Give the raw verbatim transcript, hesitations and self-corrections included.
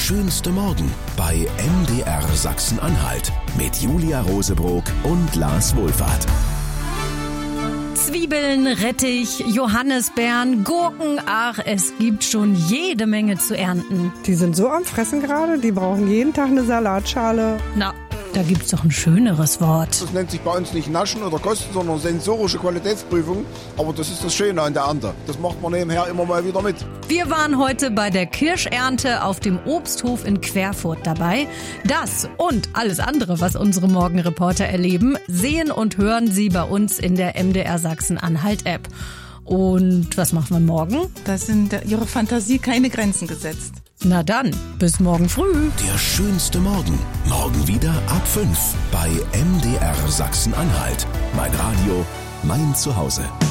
schönste Morgen bei M D R Sachsen-Anhalt mit Julia Rosebrock und Lars Wohlfahrt. Zwiebeln, Rettich, Johannisbeeren, Gurken, ach, es gibt schon jede Menge zu ernten. Die sind so am Fressen gerade, die brauchen jeden Tag eine Salatschale. Na, da gibt's doch ein schöneres Wort. Das nennt sich bei uns nicht Naschen oder Kosten, sondern sensorische Qualitätsprüfung. Aber das ist das Schöne an der Ernte. Das macht man nebenher immer mal wieder mit. Wir waren heute bei der Kirschernte auf dem Obsthof in Querfurt dabei. Das und alles andere, was unsere Morgenreporter erleben, sehen und hören Sie bei uns in der M D R Sachsen-Anhalt-App. Und was machen wir morgen? Da sind Ihrer Fantasie keine Grenzen gesetzt. Na dann, bis morgen früh. Der schönste Morgen. Morgen wieder ab fünf bei M D R Sachsen-Anhalt. Mein Radio, mein Zuhause.